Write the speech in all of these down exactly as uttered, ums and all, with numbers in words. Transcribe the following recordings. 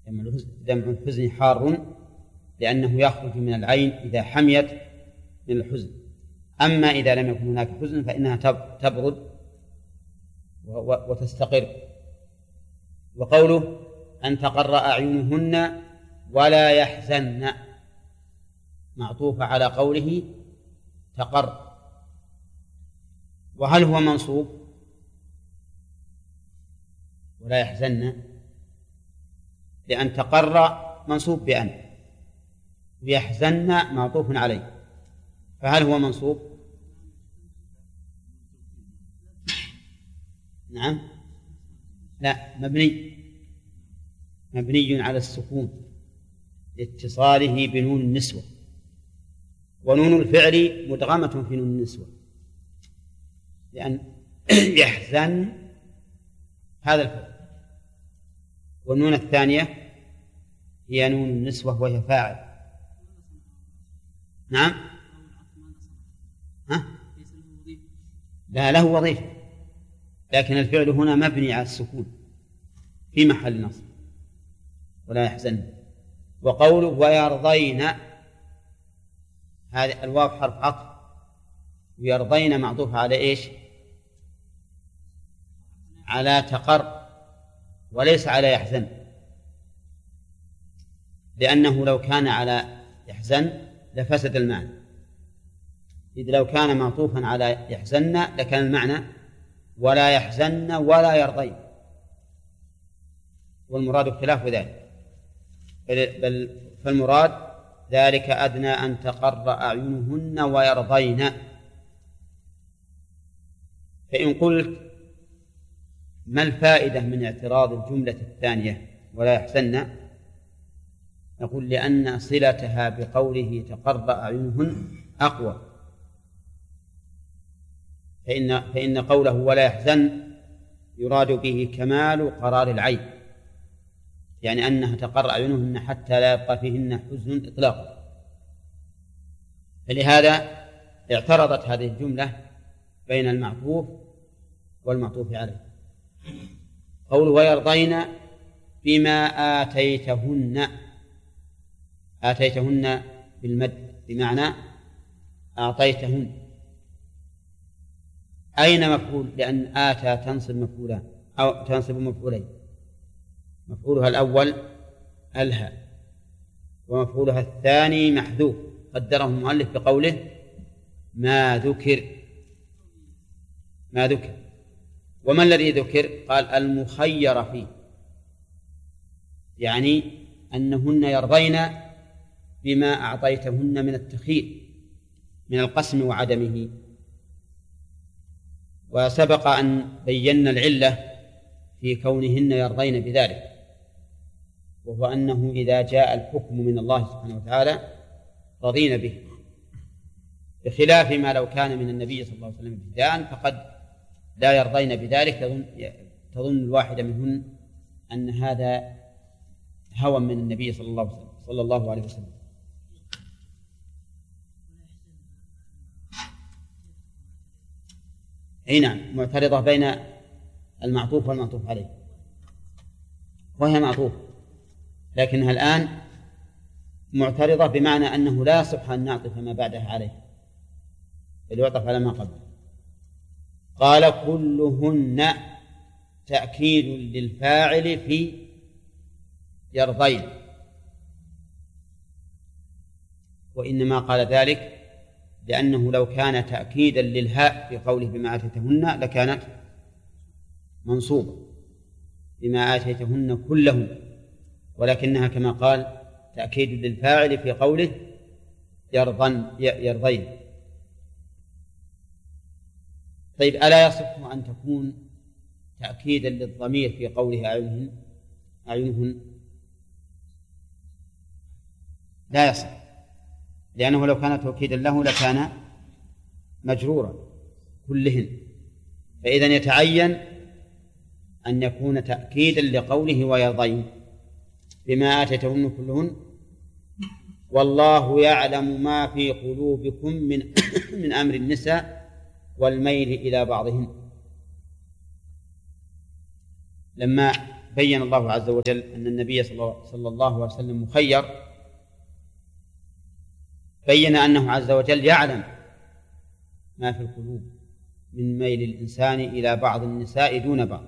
دمع الحزن حار لأنه يخرج من العين إذا حميت من الحزن. أما إذا لم يكن هناك حزن فإنها تبرد وتستقر. وقوله أن تقر أعينهن ولا يحزن معطوف على قوله تقر. وهل هو منصوب ولا يحزن؟ لأن تقر منصوب بأن، ويحزن معطوف عليه، فهل هو منصوب؟ نعم لا، مبني مبني على السكون لاتصاله بنون النسوة، ونون الفعل مدغمة في نون النسوة، لأن يحزن هذا الفعل. والنون الثانية هي نون النسوة وهي فاعل. نعم ها؟ لا له وظيفة، لكن الفعل هنا مبني على السكون في محل نصب ولا يحزن. وقوله ويرضين، هذا الواو حرف عطف، ويرضين معطوف على إيش؟ على تقر وليس على يحزن، لأنه لو كان على يحزن لفسد المعنى، إذ لو كان معطوفا على يحزن لكان المعنى ولا يحزن ولا يرضين، والمراد اختلاف ذلك. بل فالمراد ذلك أدنى أن تقر أعينهن ويرضين. فإن قلت ما الفائدة من اعتراض الجملة الثانية ولا يحزن؟ نقول لأن صلتها بقوله تقر أعينهن أقوى، فإن, فإن قوله ولا يحزن يراد به كمال قرار العين، يعني أنها تقر أعينهن حتى لا يبقى فيهن حزن إطلاقا. فلهذا اعترضت هذه الجملة بين المعطوف والمعطوف عليه. قوله ويرضين بما آتيتهن، آتيتهن بالمد بمعنى أعطيتهن. أين مفعول؟ لأن آتى تنصب مفعولان أو تنصب مفعولين، مفعولها الأول ألها، ومفعولها الثاني محذوف قدره المؤلف بقوله ما ذكر ما ذكر. وما الذي ذكر؟ قال المخير فيه، يعني أنهن يرضين بما أعطيتهن من التخيير من القسم وعدمه. وسبق أن بينا العلة في كونهن يرضين بذلك، وهو أنه إذا جاء الحكم من الله سبحانه وتعالى رضين به، بخلاف ما لو كان من النبي صلى الله عليه وسلم ابتداء فقد لا يرضين بذلك، تظن, تظن الواحدة منهن أن هذا هوى من النبي صلى الله عليه وسلم, صلى الله عليه وسلم. أي نعم، معترضة بين المعطوف والمعطوف عليه، وهي معطوف، لكنها الآن معترضة بمعنى أنه لا يصح أن نعطف ما بعدها عليه، بل يعطف على ما قبله. قال كلهن تأكيد للفاعل في يرضين، وإنما قال ذلك لأنه لو كان تأكيدا للهاء في قوله بما آتيتهن لكانت منصوبة بما آتيتهن كلهن، ولكنها كما قال تأكيد للفاعل في قوله يرضن يرضين. طيب ألا يصح أن تكون تأكيدا للضمير في قوله أعينهن أعينهن؟ لا يصح، لأنه لو كان توكيدا له لكان مجرورا كلهن، فإذن يتعين أن يكون تأكيدا لقوله ويرضين بما آتيتهن كلهن والله يعلم ما في قلوبكم من من أمر النساء والميل إلى بعضهن. لما بين الله عز وجل أن النبي صلى الله عليه وسلم مخير، بين أنه عز وجل يعلم ما في القلوب من ميل الإنسان إلى بعض النساء دون بعض.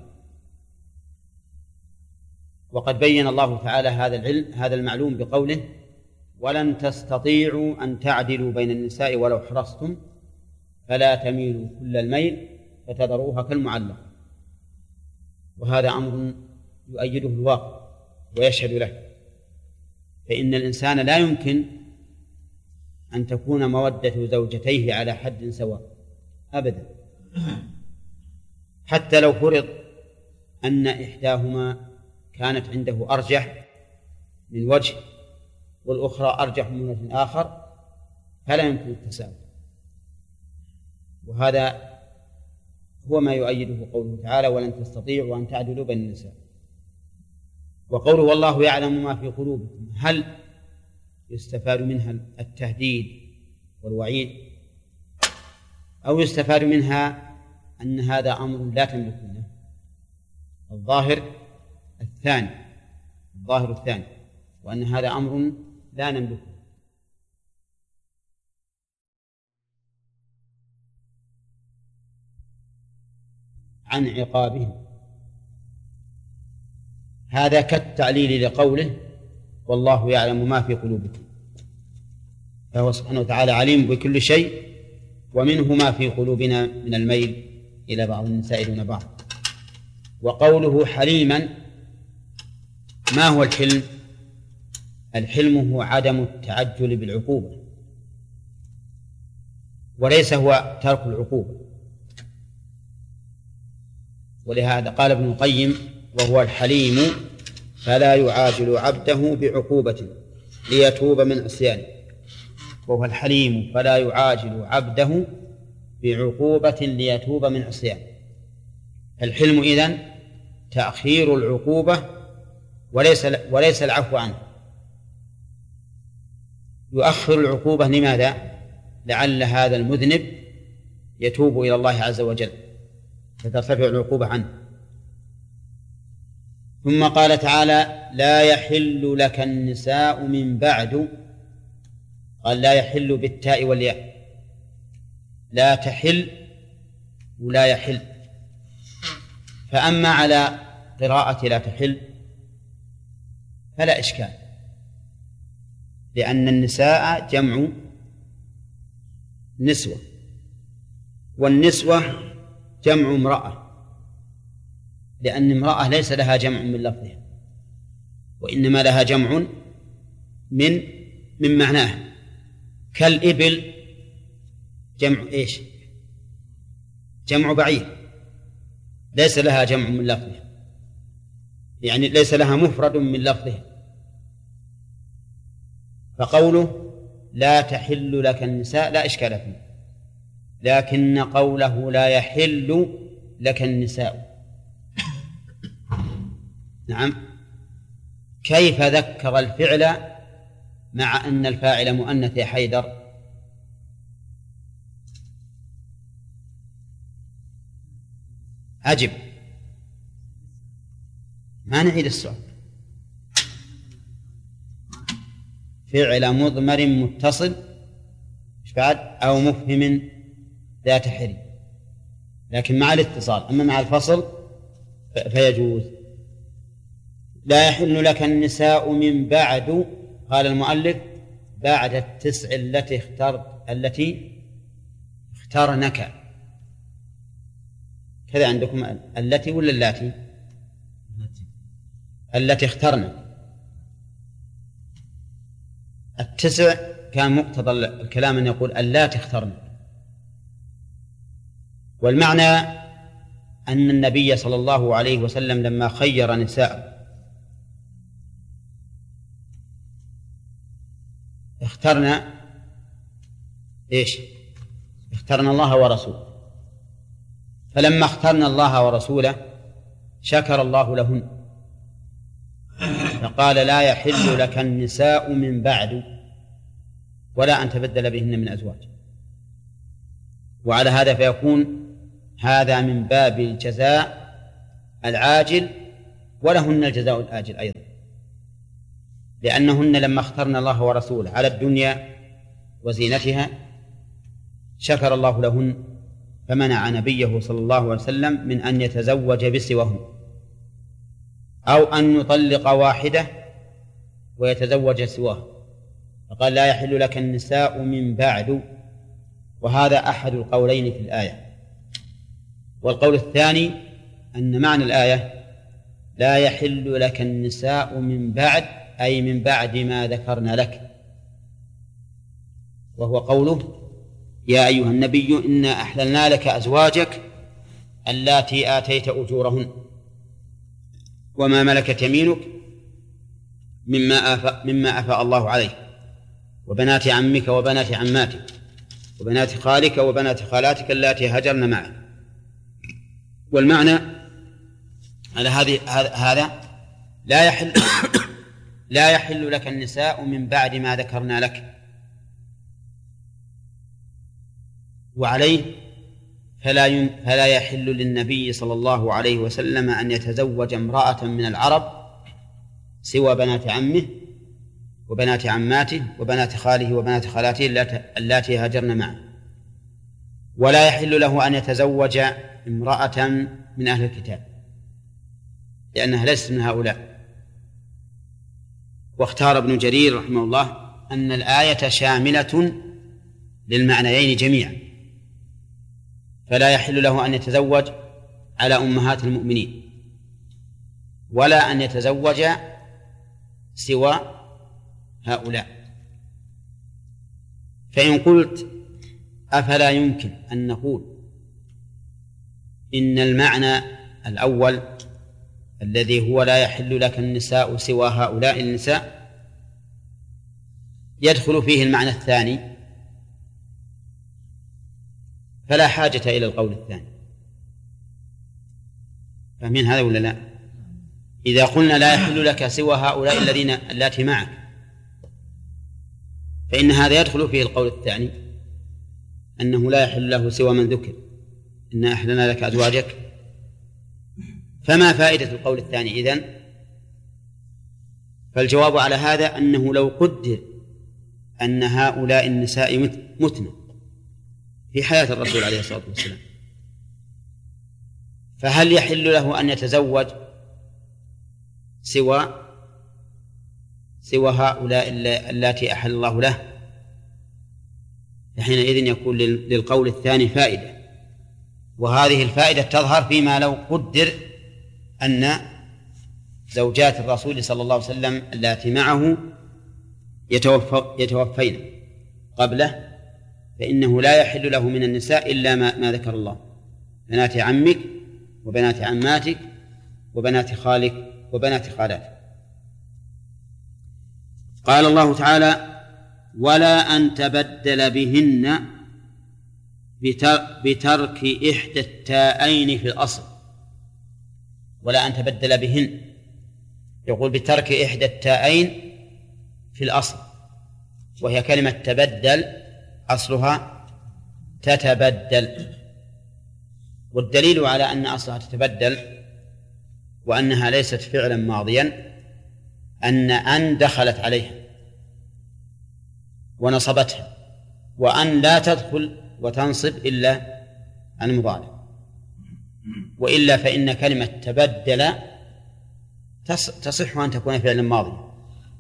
وقد بين الله تعالى هذا العلم هذا المعلوم بقوله: ولن تستطيعوا أن تعدلوا بين النساء ولو حرصتم فلا تميلوا كل الميل فتذروها كالمعلق. وهذا أمر يؤيده الواقع ويشهد له، فإن الإنسان لا يمكن أن تكون مودة زوجتيه على حد سواء أبدا، حتى لو فرض أن إحداهما كانت عنده أرجح من وجه والأخرى أرجح من وجه آخر، فلا يمكن التساوي. وهذا هو ما يؤيده قوله تعالى: ولن تستطيعوا أن تعدلوا بين النساء. وقوله: والله يعلم ما في قلوبكم، هل يستفاد منها التهديد والوعيد، أو يستفاد منها أن هذا أمر لا تملكونه؟ الظاهر الثاني الظاهر الثاني وأن هذا أمر لا نملكه. عن عقابهم، هذا كالتعليل لقوله: والله يعلم ما في قلوبكم، فهو سبحانه وتعالى عليم بكل شيء، ومنه ما في قلوبنا من الميل إلى بعض النساء دون بعض. وقوله حليما، ما هو الحلم؟ الحلم هو عدم التعجل بالعقوبة، وليس هو ترك العقوبة. ولهذا قال ابن القيم: وهو الحليم فلا يعاجل عبده بعقوبة ليتوب من عصيانه. وهو الحليم فلا يعاجل عبده بعقوبة ليتوب من عصيانه. الحلم إذن تأخير العقوبة وليس وليس العفو عنه. يؤخر العقوبة لماذا؟ لعل هذا المذنب يتوب إلى الله عز وجل فترتفع العقوبة عنه. ثم قال تعالى: لا يحل لك النساء من بعد. قال لا يحل بالتاء والياء، لا تحل ولا يحل. فأما على قراءة لا تحل فلا إشكال، لأن النساء جمع نسوة، والنسوة جمع امرأة، لأن امرأة ليس لها جمع من لفظها، وإنما لها جمع من من معناه. كالإبل جمع إيش؟ جمع بعير، ليس لها جمع من لفظها، يعني ليس لها مفرد من لفظها. فقوله لا تحل لك النساء لا إشكال فيه، لكن قوله لا يحل لك النساء، نعم، كيف ذكر الفعل مع أن الفاعل مؤنث يا حيدر؟ عجب، ما نعيد السؤال. فعل مضمر متصل إيش بعد؟ أو مفهم ذات حري، لكن مع الاتصال. أما مع الفصل فيجوز. لا يحل لك النساء من بعد، قال المؤلف بعد التسع التي اخترت التي اخترنك. كذا عندكم التي ولا اللاتي؟ التي اخترنا. التسع كان مقتضى الكلام أن يقول اللاتي اخترنا. والمعنى أن النبي صلى الله عليه وسلم لما خير نساءه اخترنا إيش؟ اخترنا الله ورسوله. فلما اخترنا الله ورسوله شكر الله لهن، فقال لا يحل لك النساء من بعد ولا أن تبدل بهن من أزواج. وعلى هذا فيكون هذا من باب الجزاء العاجل ولهن الجزاء الآجل أيضا، لأنهن لما اخترن الله ورسوله على الدنيا وزينتها شكر الله لهن فمنع نبيه صلى الله عليه وسلم من أن يتزوج بسواهن، أو أن يطلق واحدة ويتزوج سواه، فقال لا يحل لك النساء من بعد، وهذا أحد القولين في الآية. والقول الثاني أن معنى الآية لا يحل لك النساء من بعد، أي من بعد ما ذكرنا لك، وهو قوله يا أيها النبي إنا أحللنا لك أزواجك اللاتي آتيت أجورهن وما ملكت يمينك مما أفاء, مما أفاء الله عليه، وبنات عمك وبنات عماتك وبنات خالك وبنات خالاتك اللاتي هجرن معك. والمعنى على هذه هذا لا يحل لا يحل لك النساء من بعد ما ذكرنا لك، وعليه فلا فلا يحل للنبي صلى الله عليه وسلم أن يتزوج امرأة من العرب سوى بنات عمه وبنات عماته وبنات خاله وبنات خالاته اللاتي هاجرن معه، ولا يحل له أن يتزوج امرأة من أهل الكتاب لأنها ليست من هؤلاء. واختار ابن جرير رحمه الله أن الآية شاملة للمعنيين جميعا، فلا يحل له أن يتزوج على أمهات المؤمنين ولا أن يتزوج سوى هؤلاء. فإن قلت أفلا يمكن أن نقول إن المعنى الأول الذي هو لا يحل لك النساء سوى هؤلاء النساء يدخل فيه المعنى الثاني، فلا حاجة إلى القول الثاني. فاهمين هذا ولا لا؟ إذا قلنا لا يحل لك سوى هؤلاء الذين اللاتي معك فإن هذا يدخل فيه القول الثاني أنه لا يحل له سوى من ذكر إنا أحللنا لك أزواجك. فما فائدة القول الثاني إذن؟ فالجواب على هذا أنه لو قدر أن هؤلاء النساء متن في حياة الرسول عليه الصلاة والسلام، فهل يحل له أن يتزوج سوى سوى هؤلاء اللاتي أحل الله له؟ حينئذ يكون للقول الثاني فائدة، وهذه الفائدة تظهر فيما لو قدر أن زوجات الرسول صلى الله عليه وسلم اللاتي معه يتوفين قبله، فإنه لا يحل له من النساء إلا ما, ما ذكر الله: بنات عمك وبنات عماتك وبنات خالك وبنات خالاتك. قال الله تعالى: ولا أن تبدل بهن بترك إحدى التاءين في الأصل. ولا أن تبدل بهن، يقول بترك إحدى التاءين في الأصل، وهي كلمة تبدل أصلها تتبدل، والدليل على أن أصلها تتبدل وأنها ليست فعلا ماضيا أن أن دخلت عليها ونصبتها، وأن لا تدخل وتنصب إلا المضارع، وإلا فإن كلمة تبدل تصح أن تكون فعلا ماضيا،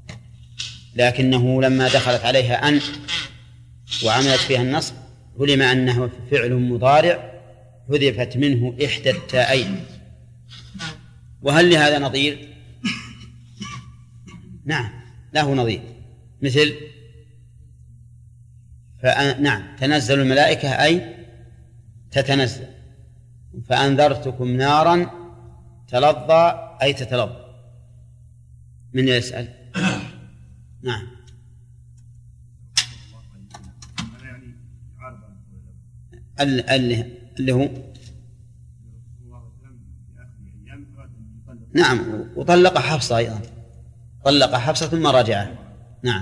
لكنه لما دخلت عليها أن وعملت فيها النصب علم أنه فعل مضارع حذفت منه إحدى التاءين. وهل لهذا نظير؟ نعم له نظير، مثل نعم تنزل الملائكة أي تتنزل، فأنذرتكم نارا تلظى أي تتلظى. من يسأل؟ نعم اللي هو نعم، وطلق حفصة أيضا، طلق حفصة ثم رجع. نعم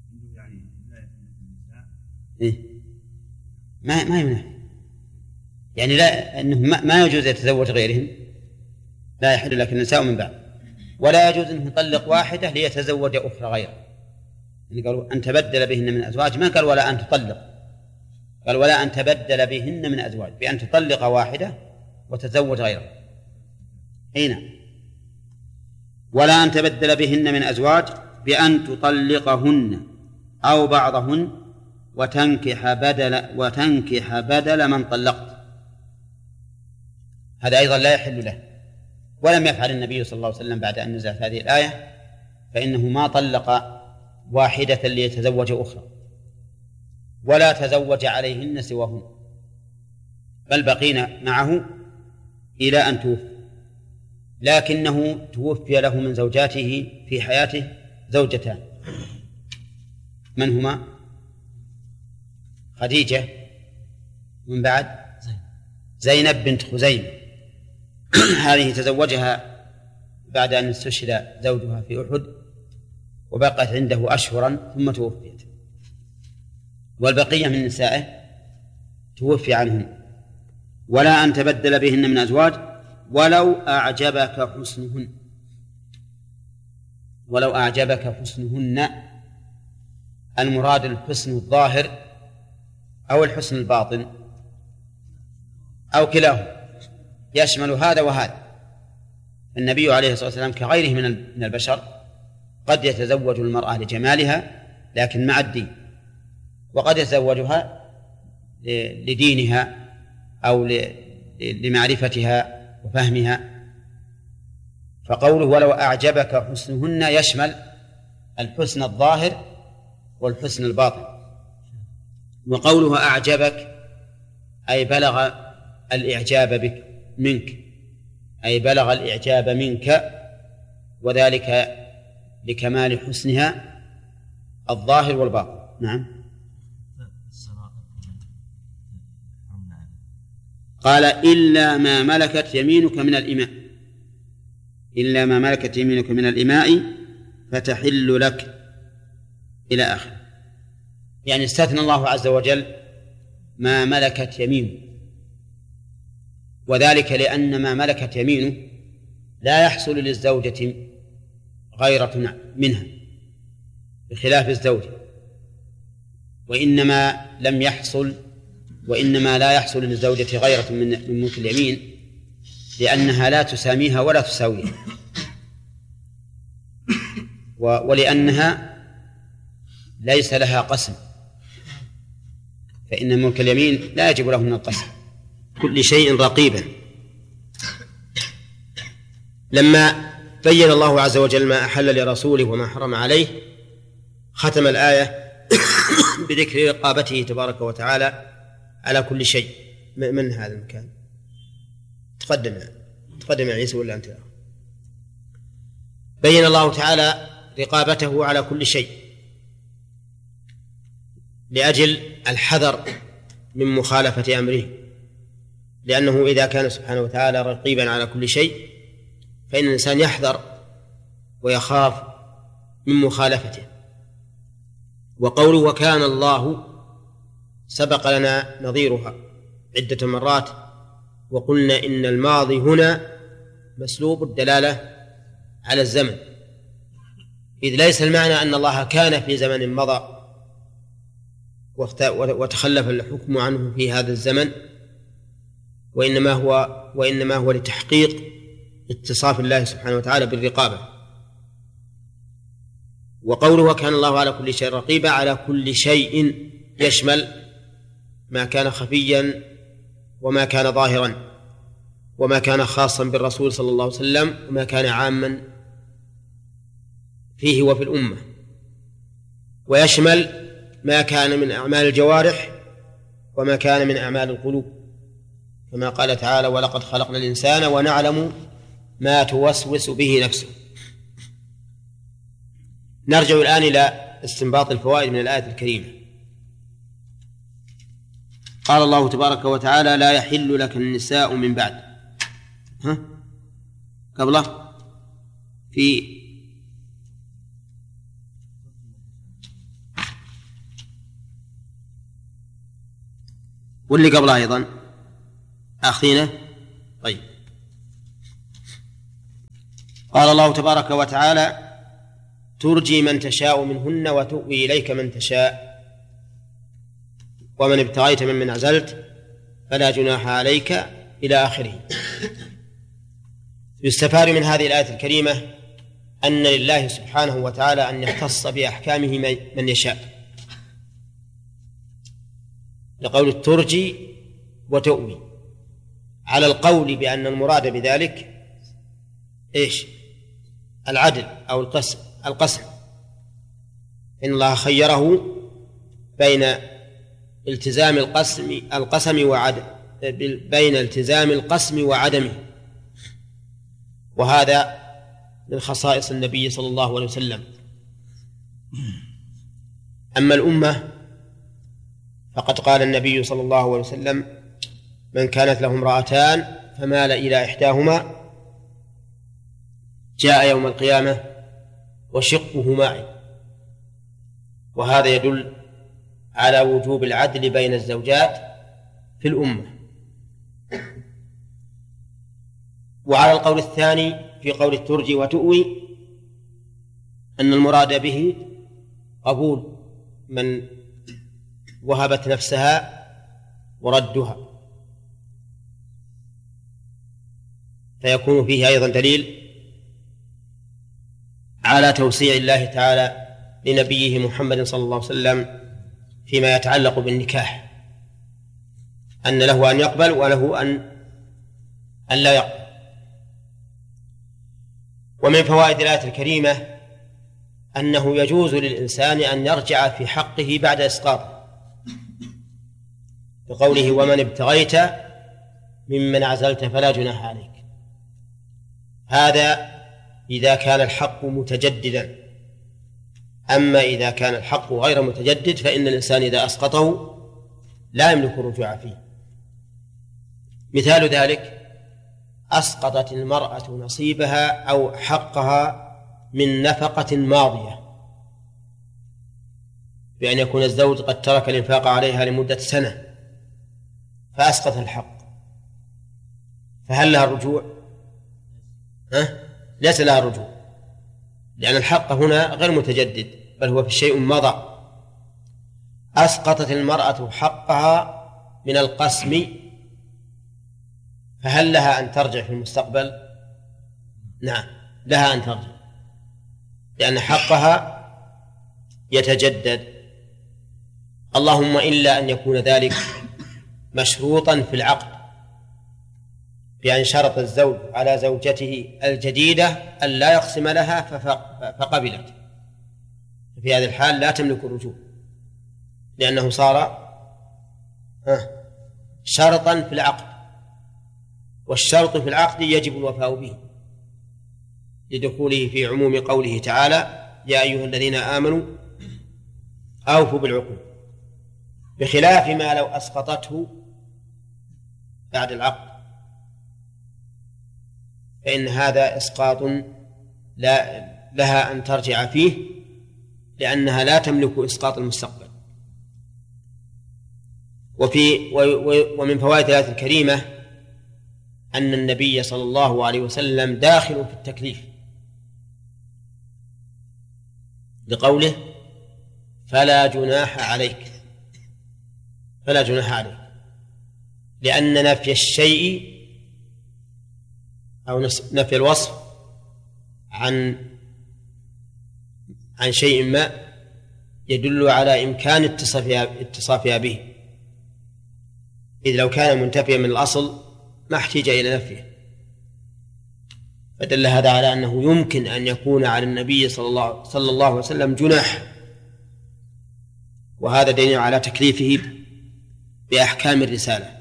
إيه؟ ما ما يمنع يعني لا أنه ما يجوز يتزوج غيرهم، لا يحل لك النساء من بعد، ولا يجوز أنه يطلق واحدة ليتزوج أخرى غيرها. يعني قالوا أن تبدل بهن من أزواج، ما قال ولا أن تطلق، قال ولا أن تبدل بهن من أزواج، بأن تطلق واحدة وتزوج غيرها. هنا ولا أن تبدل بهن من أزواج بأن تطلقهن أو بعضهن وتنكح بدل وتنكح بدل من طلقت، هذا أيضا لا يحل له. ولم يفعل النبي صلى الله عليه وسلم بعد أن نزلت هذه الآية، فإنه ما طلق واحدة ليتزوج أخرى ولا تزوج عليهن سواهن، بل بقين معه إلى أن توفي. لكنه توفي له من زوجاته في حياته زوجتان، من هما؟ خديجة، من بعد زينب بنت خزيمة هذه تزوجها بعد أن استشهد زوجها في أحد وبقت عنده أشهرا ثم توفيت، والبقية من نسائه توفي عنهن. ولا أن تبدل بهن من أزواج ولو أعجبك حسنهن، ولو أعجبك حسنهن، المراد الحسن الظاهر أو الحسن الباطن أو كلاهما، يشمل هذا وهذا. النبي عليه الصلاة والسلام كغيره من البشر قد يتزوج المرأة لجمالها لكن مع الدين، وقد يتزوجها لدينها أو لمعرفتها وفهمها. فقوله ولو أعجبك حسنهن يشمل الحسن الظاهر والحسن الباطن. وقوله أعجبك أي بلغ الإعجاب بك منك، أي بلغ الإعجاب منك، وذلك لكمال حسنها الظاهر والباطن. نعم. قال إلا ما ملكت يمينك من الإماء، إلا ما ملكت يمينك من الإماء فتحل لك إلى آخر. يعني استثنى الله عز وجل ما ملكت يمينه، وذلك لأن ما ملكت يمينه لا يحصل للزوجة غيرة منها بخلاف الزوج، وإنما لم يحصل وإنما لا يحصل للزوجة غيرة من ملك اليمين لأنها لا تساميها ولا تساويها، ولأنها ليس لها قسم، فإن ملك اليمين لا يجب له من القسم، كل شيء رقيبا. لما بين الله عز وجل ما أحل لرسوله وما حرم عليه ختم الآية بذكر رقابته تبارك وتعالى على كل شيء. من هذا المكان؟ تقدم تقدم يا عيسى ولا أنت؟ بين الله تعالى رقابته على كل شيء لأجل الحذر من مخالفة أمره، لأنه إذا كان سبحانه وتعالى رقيبا على كل شيء فإن الإنسان يحذر ويخاف من مخالفته. وقوله وكان الله سبق لنا نظيرها عدة مرات، وقلنا إن الماضي هنا مسلوب الدلالة على الزمن، إذ ليس المعنى أن الله كان في زمن مضى وتخلف الحكم عنه في هذا الزمن، وإنما هو وإنما هو لتحقيق اتصاف الله سبحانه وتعالى بالرقابة. وقوله وكان الله على كل شيء رقيبا، على كل شيء يشمل ما كان خفيا وما كان ظاهرا، وما كان خاصا بالرسول صلى الله عليه وسلم وما كان عاما فيه وفي الأمة، ويشمل ما كان من أعمال الجوارح وما كان من أعمال القلوب، كما قال تعالى ولقد خلقنا الإنسان ونعلم ما توسوس به نفسه. نرجع الآن إلى استنباط الفوائد من الآية الكريمة. قال الله تبارك وتعالى لا يحل لك النساء من بعد. ها قبله في واللي قبله أيضا آخذينه؟ طيب. قال الله تبارك وتعالى: ترجي من تشاء منهن وتؤوي إليك من تشاء ومن ابتغيت ممن عزلت فلا جناح عليك إلى آخره. يستفاد من هذه الآية الكريمة أن لله سبحانه وتعالى أن يختص بأحكامه من يشاء، لقول ترجي وتؤوي، على القول بأن المراد بذلك إيش؟ العدل أو القسم القسم إن الله خيره بين التزام القسم القسم وعدم بين التزام القسم وعدمه، وهذا من خصائص النبي صلى الله عليه وسلم. أما الأمة فقد قال النبي صلى الله عليه وسلم: من كانت له امرأتان فمال إلى إحداهما جاء يوم القيامة وشقه ماعٍ. وهذا يدل على وجوب العدل بين الزوجات في الأمة. وعلى القول الثاني في قول الترجي وتؤوي أن المراد به قبول من وهبت نفسها وردها، فيكون فيه أيضا دليل على توسيع الله تعالى لنبيه محمد صلى الله عليه وسلم فيما يتعلق بالنكاح، أن له أن يقبل وله أن أن لا يقبل. ومن فوائد الآية الكريمة أنه يجوز للإنسان أن يرجع في حقه بعد إسقاطه، بقوله: ومن ابتغيت ممن عزلت فلا جناح عليك. هذا إذا كان الحق متجددا. أما إذا كان الحق غير متجدد فإن الإنسان إذا أسقطه لا يملك الرجوع فيه. مثال ذلك: أسقطت المرأة نصيبها أو حقها من نفقة ماضية، بأن يكون الزوج قد ترك الإنفاق عليها لمدة سنة فأسقط الحق، فهل لها الرجوع؟ أه؟ ليس لها الرجوع، لأن الحق هنا غير متجدد بل هو في شيء مضى. أسقطت المرأة حقها من القسم، فهل لها أن ترجع في المستقبل؟ نعم، لها أن ترجع، لأن حقها يتجدد، اللهم إلا أن يكون ذلك مشروطا في العقد، بأن شرط الزوج على زوجته الجديدة أن لا يقسم لها فقبلت، في هذه الحال لا تملك الرجوع، لأنه صار شرطا في العقد، والشرط في العقد يجب الوفاء به لدخوله في عموم قوله تعالى: يا أيها الذين آمنوا أوفوا بالعقود، بخلاف ما لو أسقطته بعد العقد، فإن هذا إسقاط لا لها أن ترجع فيه، لأنها لا تملك إسقاط المستقبل. وفي ومن فوائد الآية الكريمة أن النبي صلى الله عليه وسلم داخل في التكليف، لقوله: فلا جناح عليك، فلا جناح عليك، لأن نفي الشيء أو نفي الوصف عن عن شيء ما يدل على إمكان اتصافها به، إذ لو كان منتفيا من الأصل ما احتاج إلى نفيه، فدل هذا على أنه يمكن أن يكون على النبي صلى الله, صلى الله عليه وسلم جناح، وهذا دليل على تكليفه بأحكام الرسالة.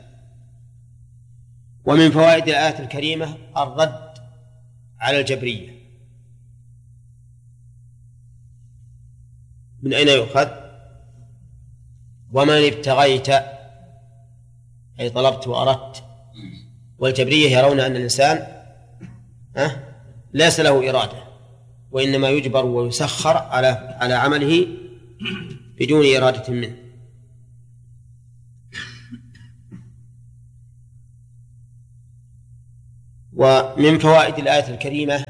ومن فوائد الآية الكريمة الرد على الجبرية. من أين يؤخذ؟ ومن ابتغيت أي طلبت وأردت، والجبرية يرون أن الإنسان ليس له إرادة، وإنما يجبر ويسخر على على عمله بدون إرادة منه. ومن فوائد الآية الكريمة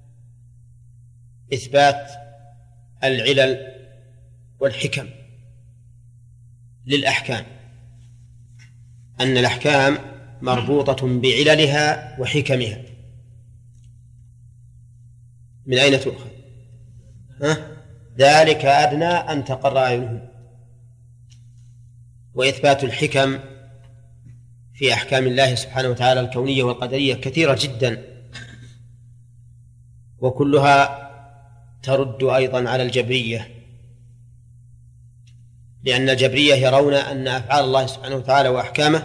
إثبات العلل والحكم للأحكام، أن الأحكام مربوطة بعللها وحكمها. من أين تؤخذ؟ ها؟ ذلك أدنى أن تقر أعينهم. وإثبات الحكم في أحكام الله سبحانه وتعالى الكونية والقدرية كثيرة جدا، وكلها ترد أيضا على الجبرية، لأن الجبرية يرون أن أفعال الله سبحانه وتعالى وأحكامه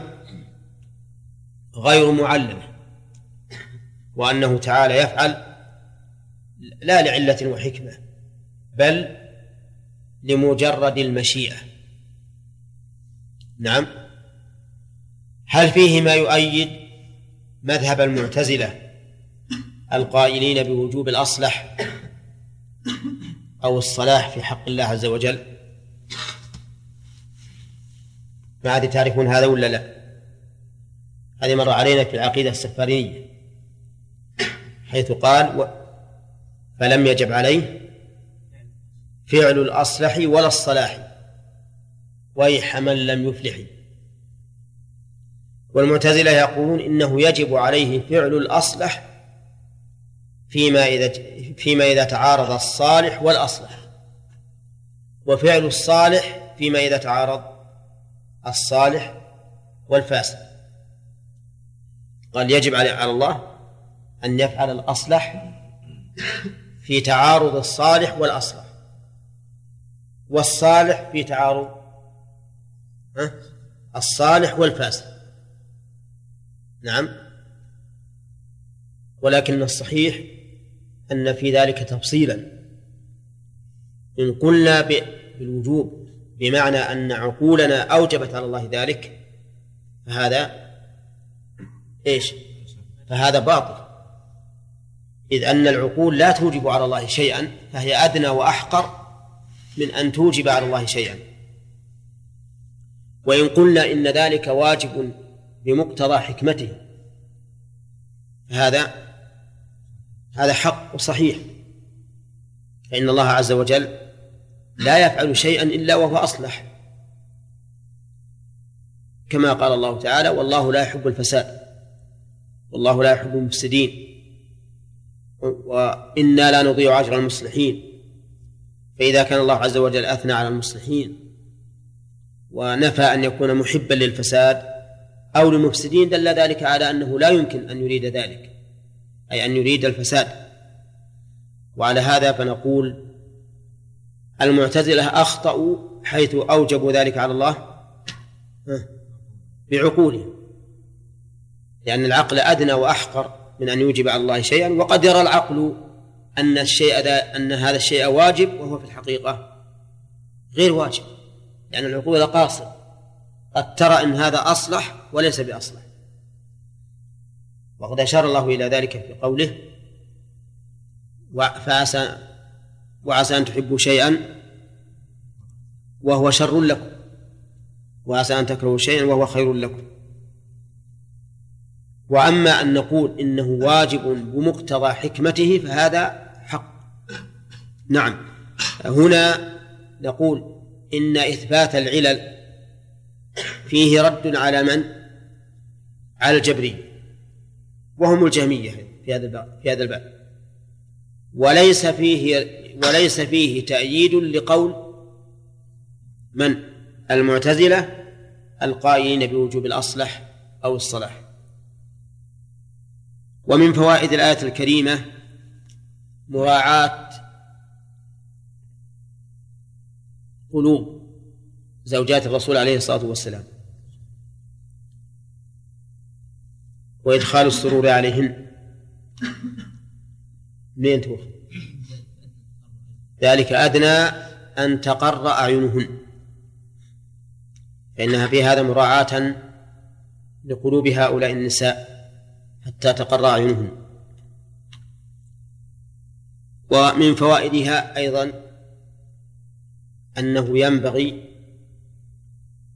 غير معلمة، وأنه تعالى يفعل لا لعلة وحكمة بل لمجرد المشيئة. نعم. هل فيه ما يؤيد مذهب المعتزلة القائلين بوجوب الأصلح أو الصلاح في حق الله عز وجل؟ ما أدري تعرفون هذا ولا لا؟ هذه مر علينا في العقيدة السفارينية، حيث قال و... فلم يجب عليه فعل الأصلح ولا الصلاح ويح من لم يفلح. والمعتزلة يقولون إنه يجب عليه فعل الأصلح فيما إذا فيما إذا تعارض الصالح والأصلح، وفعل الصالح فيما إذا تعارض الصالح والفاسد. قال يجب على الله أن يفعل الأصلح في تعارض الصالح والأصلح، والصالح في تعارض الصالح والفاسد. نعم. ولكن الصحيح أن في ذلك تفصيلا. إن قلنا بالوجوب بمعنى أن عقولنا أوجبت على الله ذلك فهذا إيش؟ فهذا باطل، إذ أن العقول لا توجب على الله شيئا، فهي أدنى وأحقر من أن توجب على الله شيئا. وإن قلنا إن ذلك واجب بمقتضى حكمته فهذا هذا حق وصحيح، فإن الله عز وجل لا يفعل شيئا إلا وهو أصلح، كما قال الله تعالى والله لا يحب الفساد والله لا يحب المفسدين وإنا لا نضيع أجر المصلحين. فإذا كان الله عز وجل أثنى على المصلحين ونفى أن يكون محبا للفساد أو للمفسدين دل ذلك على أنه لا يمكن أن يريد ذلك، أي أن يريد الفساد. وعلى هذا فنقول المعتزلة أخطأوا حيث أوجبوا ذلك على الله بعقولهم، لأن العقل أدنى وأحقر من أن يوجب على الله شيئا، وقد يرى العقل أن الشيء ذا أن هذا الشيء واجب وهو في الحقيقة غير واجب، لأن العقول قاصر، قد ترى أن هذا أصلح وليس بأصلح. وقد أشار الله إلى ذلك في قوله فعسى وعسى أن تحبوا شيئا وهو شر لكم وعسى أن تكرهوا شيئا وهو خير لكم. وأما أن نقول إنه واجب بمقتضى حكمته فهذا حق. نعم. هنا نقول إن إثبات العلل فيه رد على من؟ على الجبرية وهم الجهمية في هذا الباب في هذا الباب وليس فيه وليس فيه تأييد لقول من؟ المعتزلة القائلين بوجوب الأصلح أو الصلاح. ومن فوائد الآية الكريمة مراعاة قلوب زوجات الرسول عليه الصلاة والسلام وإدخال السرور عليهن. منين توفى؟ ذلك أدنى أن تقر أعينهن، فإنها في هذا مراعاة لقلوب هؤلاء النساء حتى تقر أعينهن. ومن فوائدها أيضا أنه ينبغي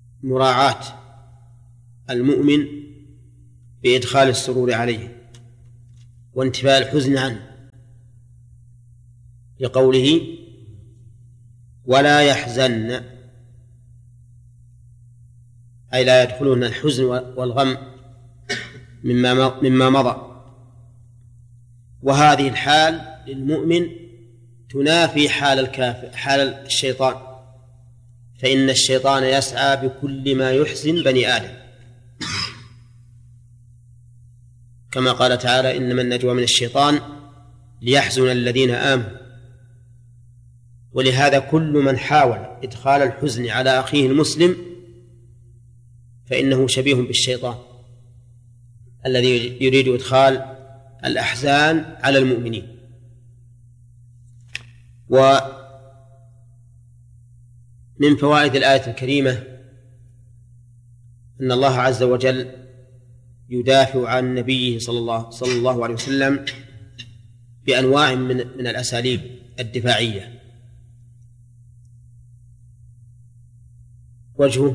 مراعاة المؤمن بإدخال السرور عليه، وانتفاء الحزن عنه، لقوله ولا يحزن، أي لا يدخلون الحزن والغم مما مما مضى. وهذه الحال للمؤمن تنافي حال الكافر، حال الشيطان، فإن الشيطان يسعى بكل ما يحزن بني آدم، كما قال تعالى إنما النجوى من الشيطان ليحزن الذين آمنوا. ولهذا كل من حاول إدخال الحزن على أخيه المسلم فإنه شبيه بالشيطان الذي يريد إدخال الأحزان على المؤمنين. ومن فوائد الآية الكريمة أن الله عز وجل يدافع عن نبيه صلى الله, صلى الله عليه وسلم بأنواع من, من الأساليب الدفاعية. وجهه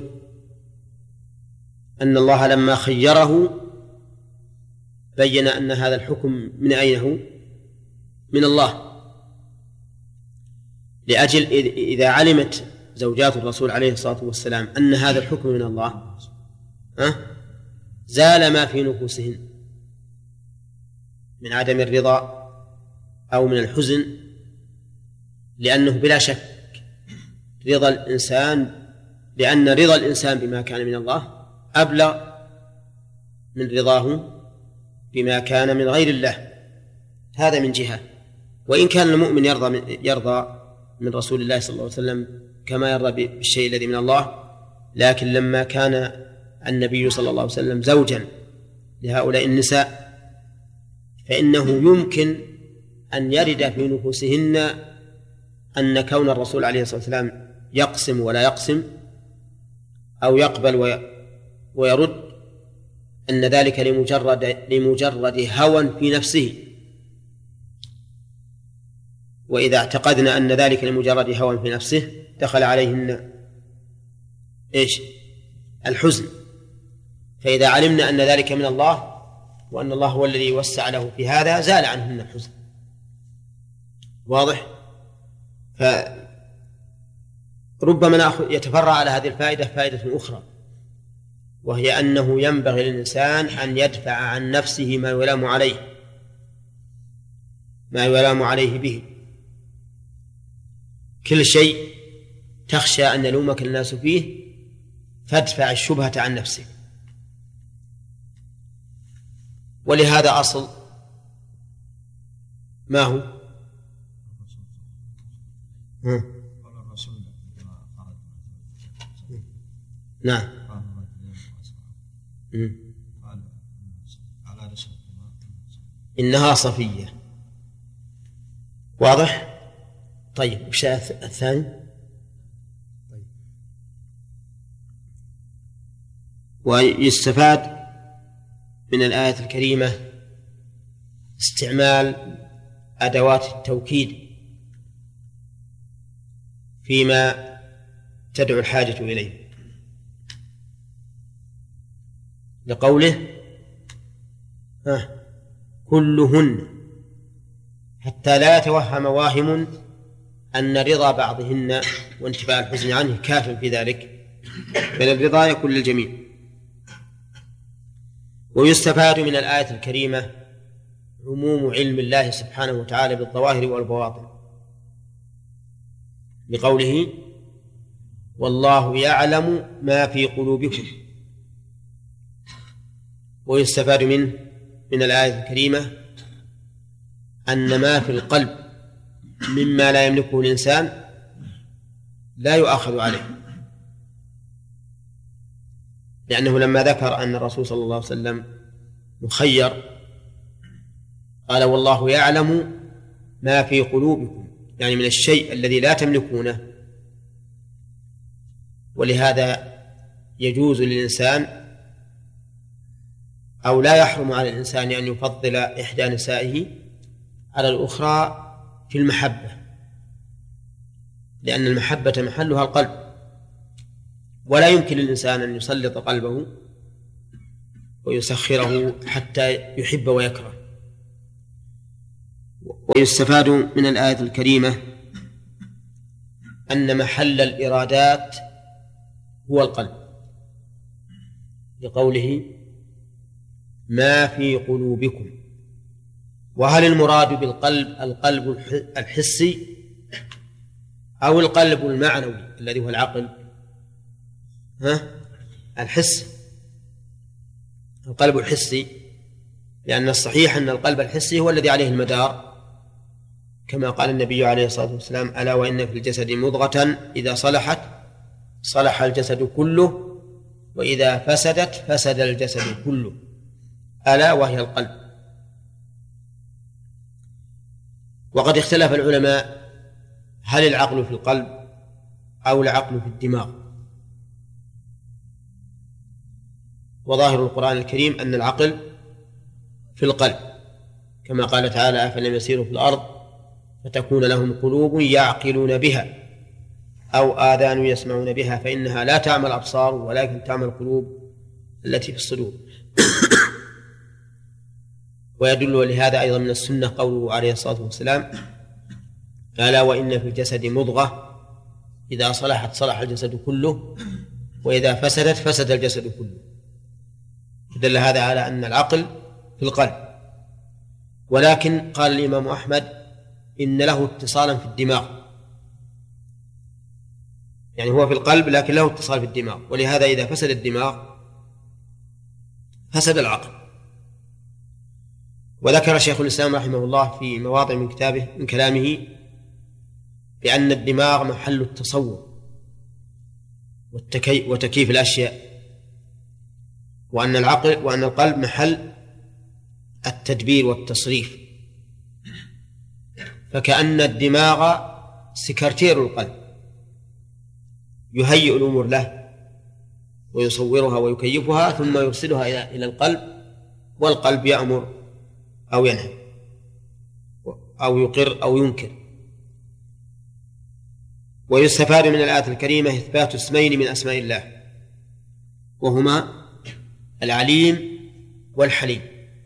أن الله لما خيره بين أن هذا الحكم من أين هو؟ من الله، لأجل إذا علمت زوجات الرسول عليه الصلاة والسلام أن هذا الحكم من الله أه؟ زال ما في نفوسهن من عدم الرضا أو من الحزن، لأنه بلا شك رضا الإنسان، لأن رضا الإنسان بما كان من الله أبلغ من رضاه بما كان من غير الله. هذا من جهة. وإن كان المؤمن يرضى من, يرضى من رسول الله صلى الله عليه وسلم كما يرضى بالشيء الذي من الله، لكن لما كان النبي صلى الله عليه وسلم زوجا لهؤلاء النساء فإنه يمكن أن يرد في نفوسهن أن كون الرسول عليه الصلاة والسلام يقسم ولا يقسم أو يقبل ويرد أن ذلك لمجرد, لمجرد هوى في نفسه. وإذا اعتقدنا أن ذلك لمجرد هوى في نفسه دخل عليهن إيش؟ الحزن. فإذا علمنا أن ذلك من الله وأن الله هو الذي وسع له في هذا زال عنهن الحزن. واضح؟ فربما يتفرع على هذه الفائدة فائدة أخرى، وهي أنه ينبغي للإنسان أن يدفع عن نفسه ما يلام عليه ما يلام عليه به. كل شيء تخشى أن يلومك الناس فيه فادفع الشبهة عن نفسك. ولهذا أصل ما هو؟ نعم. إنها صفية. واضح؟ طيب وش الثاني؟ ويستفاد من الآية الكريمة استعمال أدوات التوكيد فيما تدعو الحاجة إليه، لقوله ها كلهن، حتى لا يتوهم واهم أن رضا بعضهن وانتفاء الحزن عنه كاف في ذلك، بل الرضا يكون للجميع. ويستفاد من الآية الكريمة عموم علم الله سبحانه وتعالى بالظواهر والبواطن، بقوله والله يعلم ما في قلوبكم. ويستفاد منه من الآية الكريمة أن ما في القلب مما لا يملكه الإنسان لا يؤاخذ عليه، لأنه لما ذكر أن الرسول صلى الله عليه وسلم مخير قال والله يعلم ما في قلوبكم، يعني من الشيء الذي لا تملكونه. ولهذا يجوز للإنسان أو لا يحرم على الإنسان أن يفضل إحدى نسائه على الأخرى في المحبة، لأن المحبة محلها القلب، ولا يمكن للإنسان أن يسلط قلبه ويسخره حتى يحب ويكره. ويستفاد من الآية الكريمة أن محل الإرادات هو القلب، لقوله ما في قلوبكم. وهل المراد بالقلب القلب الحسي أو القلب المعنوي الذي هو العقل؟ ها؟ الحس، القلب الحسي، لأن الصحيح أن القلب الحسي هو الذي عليه المدار، كما قال النبي عليه الصلاة والسلام ألا وإن في الجسد مضغة إذا صلحت صلح الجسد كله وإذا فسدت فسد الجسد كله، ألا وهي القلب. وقد اختلف العلماء هل العقل في القلب أو العقل في الدماغ، وظاهر القرآن الكريم أن العقل في القلب، كما قال تعالى أفلم يسيروا في الأرض فتكون لهم قلوب يعقلون بها أو آذان يسمعون بها فإنها لا تعمى الأبصار ولكن تعمى القلوب التي في الصدور. ويدل لهذا أيضا من السنة قوله عليه الصلاة والسلام ألا وإن في الجسد مضغة إذا صلحت صلح الجسد كله وإذا فسدت فسد الجسد كله. دل هذا على أن العقل في القلب. ولكن قال الإمام أحمد إن له اتصالا في الدماغ، يعني هو في القلب لكن له اتصال في الدماغ، ولهذا إذا فسد الدماغ فسد العقل. وذكر شيخ الإسلام رحمه الله في مواضع من كتابه من كلامه بأن الدماغ محل التصور وتكييف الأشياء، وأن العقل وأن القلب محل التدبير والتصريف، فكأن الدماغ سكرتير القلب يهيئ الأمور له ويصورها ويكيفها ثم يرسلها إلى القلب، والقلب يأمر أو ينهى أو يقر أو ينكر. ويستفاد من الآية الكريمة إثبات اسمين من أسماء الله وهما العليم والحليم.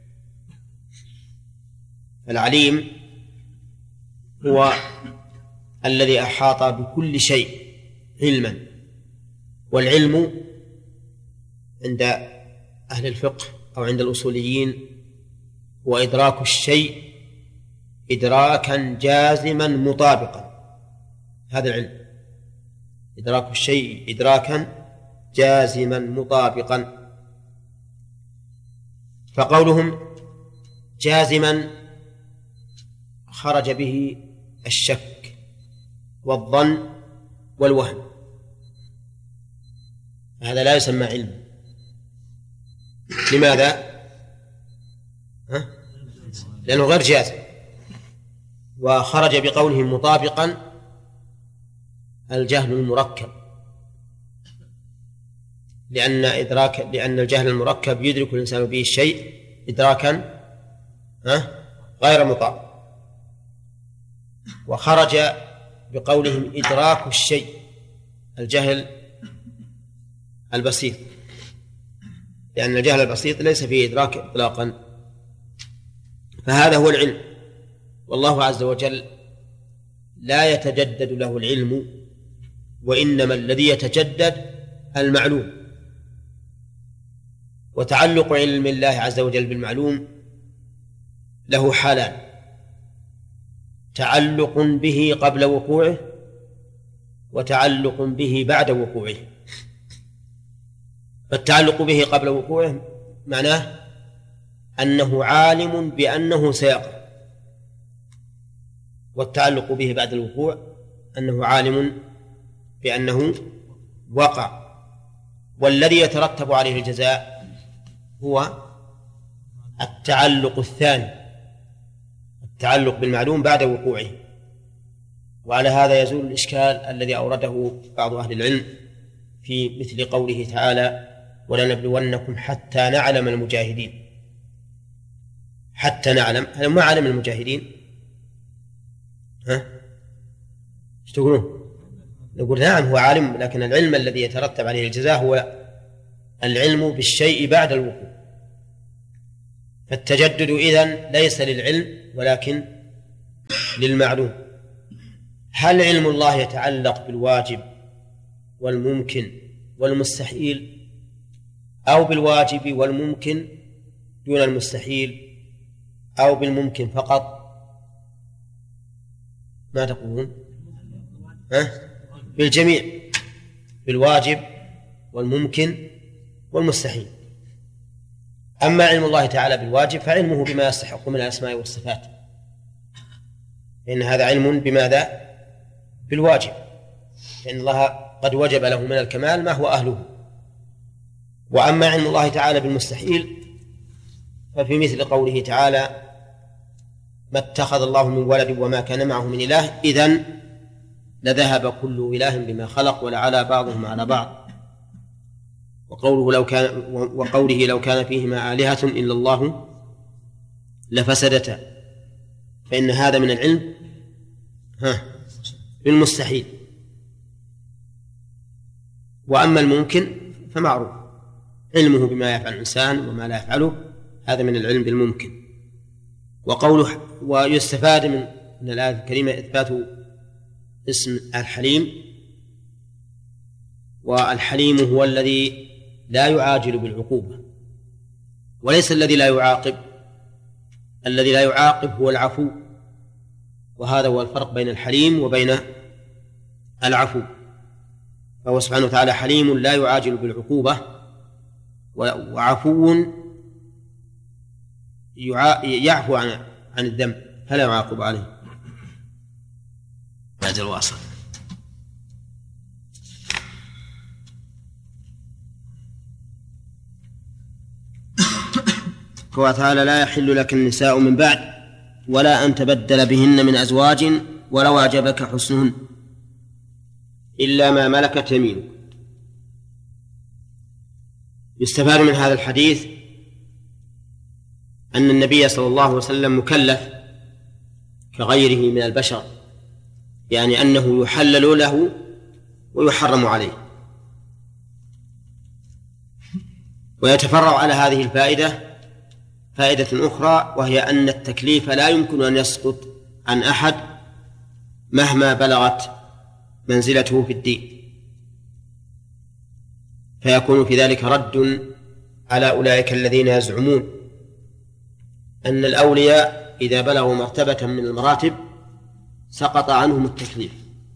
العليم هو الذي أحاط بكل شيء علما، والعلم عند أهل الفقه أو عند الأصوليين هو إدراك الشيء إدراكا جازما مطابقا. هذا العلم إدراك الشيء إدراكا جازما مطابقا. فقولهم جازما خرج به الشك والظن والوهم، هذا لا يسمى علم. لماذا؟ ها؟ لأنه غير جازم. وخرج بقوله مطابقا الجهل المركب، لأن إدراك لأن الجهل المركب يدرك الإنسان به الشيء إدراكا ها؟ غير مطابق. وخرج بقولهم إدراك الشيء الجهل البسيط، لأن الجهل البسيط ليس فيه إدراك إطلاقا. فهذا هو العلم، والله عز وجل لا يتجدد له العلم، وإنما الذي يتجدد المعلوم. وتعلق علم الله عز وجل بالمعلوم له حالان: تعلق به قبل وقوعه وتعلق به بعد وقوعه. فالتعلق به قبل وقوعه معناه أنه عالم بأنه سيقع، والتعلق به بعد الوقوع أنه عالم بأنه وقع. والذي يترتب عليه الجزاء هو التعلق الثاني، التعلق بالمعلوم بعد وقوعه. وعلى هذا يزول الإشكال الذي أورده بعض أهل العلم في مثل قوله تعالى ولنبلونكم حتى نعلم المجاهدين. حتى نعلم، هل ما علم المجاهدين؟ ها؟ ايش تقولون؟ نقول نعم هو عالم، لكن العلم الذي يترتب عليه الجزاء هو العلم بالشيء بعد الوقوع. فالتجدد إذن ليس للعلم ولكن للمعلوم. هل علم الله يتعلق بالواجب والممكن والمستحيل، أو بالواجب والممكن دون المستحيل، أو بالممكن فقط؟ ما تقولون؟ ها؟ بالجميع، بالواجب والممكن والمستحيل. أما علم الله تعالى بالواجب فعلمه بما يستحق من الأسماء والصفات، فإن هذا علم بماذا؟ بالواجب، فإن الله قد وجب له من الكمال ما هو أهله. وأما علم الله تعالى بالمستحيل ففي مثل قوله تعالى: ما اتخذ الله من ولد وما كان معه من إله إذن لذهب كل إله بما خلق ولعلى بعضهم على بعض. وقوله لو كان وقوله لو كان فيهما آلهة إلا الله لفسدتا، فإن هذا من العلم ها بالمستحيل. وأما الممكن فمعروف علمه بما يفعل الإنسان وما لا يفعله، هذا من العلم بالممكن. وقوله ويستفاد من من الآية الكريمة إثبات اسم الحليم، والحليم هو الذي لا يعاجل بالعقوبة، وليس الذي لا يعاقب. الذي لا يعاقب هو العفو، وهذا هو الفرق بين الحليم وبين العفو. فهو سبحانه وتعالى حليم لا يعاجل بالعقوبة، وعفو يعفو عن عن الذنب فلا يعاقب عليه. هذا الواصل. قال تعالى: لا يحل لك النساء من بعد ولا أن تبدل بهن من أزواج ولو أعجبك حسنهن إلا ما ملكت يمينك. يستفاد من هذا الحديث أن النبي صلى الله عليه وسلم مكلف كغيره من البشر، يعني أنه يحلل له ويحرم عليه. ويتفرع على هذه الفائدة فائدة أخرى، وهي أن التكليف لا يمكن أن يسقط عن أحد مهما بلغت منزلته في الدين، فيكون في ذلك رد على أولئك الذين يزعمون أن الأولياء إذا بلغوا مرتبة من المراتب سقط عنهم التكليف،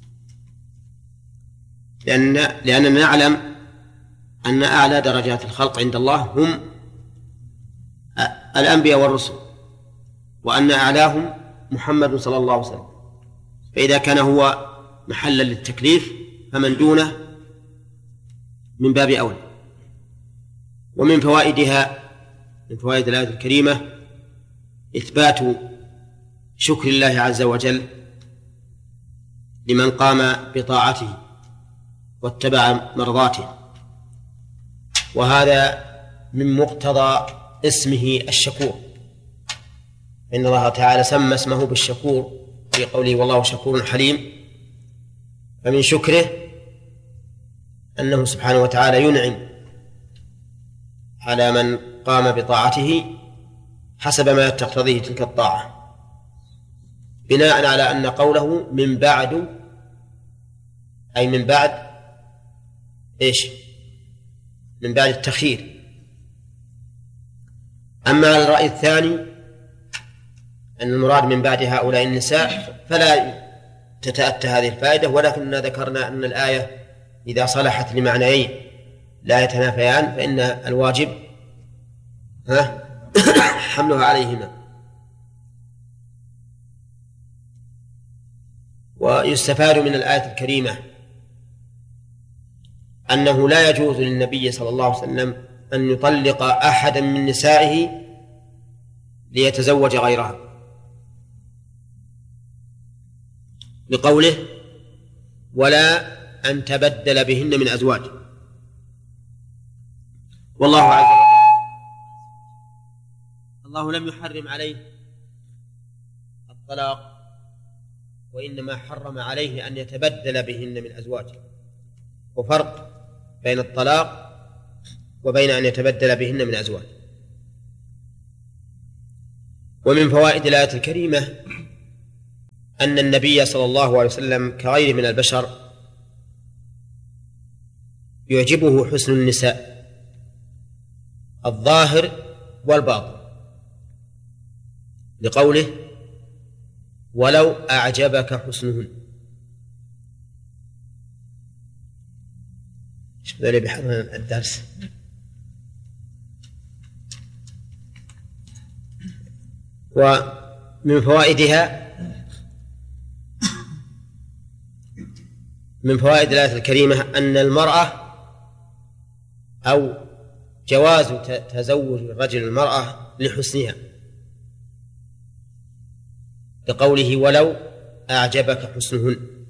لأن لأننا نعلم أن أعلى درجات الخلق عند الله هم الأنبياء والرسل، وأن أعلاهم محمد صلى الله عليه وسلم. فإذا كان هو محلا للتكليف فمن دونه من باب أولى. ومن فوائدها من فوائد الآية الكريمة إثبات شكر الله عز وجل لمن قام بطاعته واتبع مرضاته، وهذا من مقتضى اسمه الشكور، إن الله تعالى سمى اسمه بالشكور في قوله: والله شكور حليم. فمن شكره أنه سبحانه وتعالى ينعم على من قام بطاعته حسب ما تقتضيه تلك الطاعة، بناء على أن قوله من بعد أي من بعد إيش؟ من بعد التخيير. أما على الرأي الثاني أن المراد من بعد هؤلاء النساء فلا تتأتى هذه الفائدة، ولكننا ذكرنا أن الآية إذا صلحت لمعنيين لا يتنافيان فإن الواجب ها حملها عليهما. ويستفاد من الآية الكريمة أنه لا يجوز للنبي صلى الله عليه وسلم أن يطلق أحدا من نسائه ليتزوج غيرها، لقوله: ولا أن تبدل بهن من أزواج. والله عز وجل الله لم يحرم عليه الطلاق، وإنما حرم عليه أن يتبدل بهن من أزواج. وفرق بين الطلاق وبين أن يتبدل بهن من أزواج. ومن فوائد الآية الكريمة أن النبي صلى الله عليه وسلم كغيره من البشر يعجبه حسن النساء الظاهر والباطن، لقوله ولو أعجبك حسنهن. ايش ذولي بحضر الدرس؟ ومن فوائدها من فوائد الآية الكريمة أن المرأة أو جواز تزوج الرجل المرأة لحسنها، لقوله ولو أعجبك حسنهن.